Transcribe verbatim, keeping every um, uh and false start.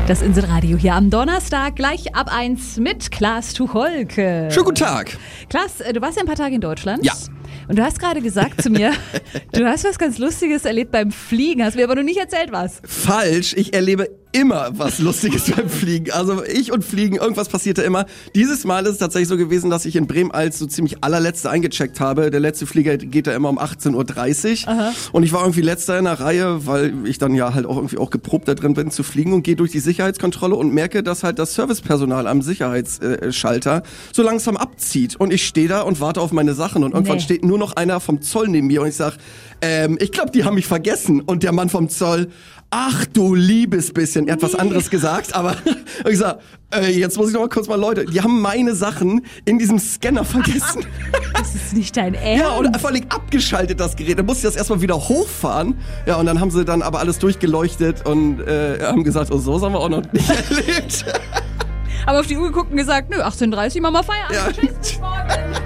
Das Inselradio hier am Donnerstag, gleich ab eins mit Klaas Tucholke. Schönen guten Tag. Klaas, du warst ja ein paar Tage in Deutschland. Ja. Und du hast gerade gesagt zu mir, du hast was ganz Lustiges erlebt beim Fliegen, hast mir aber noch nicht erzählt, was. Falsch, ich erlebe immer was Lustiges beim Fliegen. Also ich und Fliegen, irgendwas passierte immer. Dieses Mal ist es tatsächlich so gewesen, dass ich in Bremen als so ziemlich allerletzte eingecheckt habe. Der letzte Flieger geht da immer um achtzehn Uhr dreißig. Aha. Und ich war irgendwie letzter in der Reihe, weil ich dann ja halt auch irgendwie auch geprobt da drin bin zu fliegen und gehe durch die Sicherheitskontrolle und merke, dass halt das Servicepersonal am Sicherheitsschalter so langsam abzieht. Und ich stehe da und warte auf meine Sachen und irgendwann nee. steht nur noch einer vom Zoll neben mir und ich sag, ähm, ich glaube, die haben mich vergessen. Und der Mann vom Zoll, ach du liebes bisschen, er hat was anderes gesagt, aber ich sag, äh, jetzt muss ich noch mal kurz mal, Leute, die haben meine Sachen in diesem Scanner vergessen. Das ist nicht dein Ernst. Ja, und völlig abgeschaltet das Gerät. Dann musste ich das erstmal wieder hochfahren. Ja, und dann haben sie dann aber alles durchgeleuchtet und äh, haben gesagt, oh, so haben wir auch noch nicht erlebt. Aber auf die Uhr geguckt und gesagt, nö, achtzehn Uhr dreißig, machen wir Feierabend. Ja. Tschüss, bis morgen.